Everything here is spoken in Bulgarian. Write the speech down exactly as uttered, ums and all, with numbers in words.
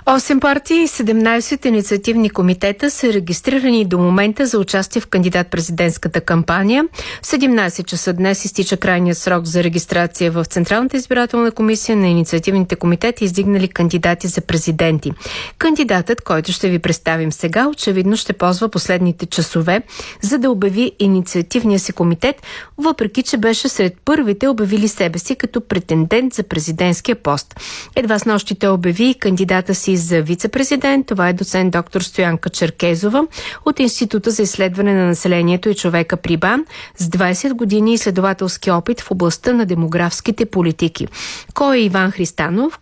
Осем партии и седемнайсет инициативни комитета са регистрирани до момента за участие в кандидат-президентската кампания. В седемнайсет часа днес изтича крайният срок за регистрация в Централната избирателна комисия на инициативните комитети, издигнали кандидати за президенти. Кандидатът, който ще ви представим сега, очевидно ще ползва последните часове, за да обяви инициативния си комитет, въпреки че беше сред първите обявили себе си като претендент за президентския пост. Едва с нощи той обяви кандидата си за вице-президент. Това е доцент доктор Стоянка Черкезова от Института за изследване на населението и човека при БАН с двайсет години изследователски опит в областта на демографските политики. Кой е Иван Христанов?